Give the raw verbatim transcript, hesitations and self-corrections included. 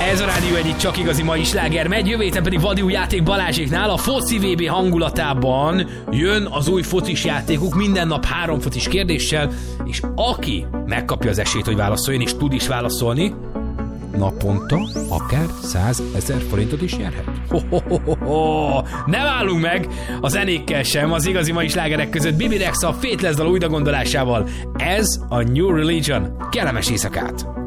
Ez a Rádió egyik csak igazi mai sláger megy, jövő héten pedig vadi új játék Balázséknál. A foci vé bé hangulatában jön az új focis játékuk, minden nap három focis kérdéssel, és aki megkapja az esélyt, hogy válaszoljon, és tud is válaszolni, naponta akár százezer forintot is nyerhet. Ho, ho, ho, ho, ho. Nem állunk meg a zenékkel sem, az igazi mai slágerek között Bibi Rexa a Faithless dal újra gondolásával. Ez a New Religion. Kellemes éjszakát!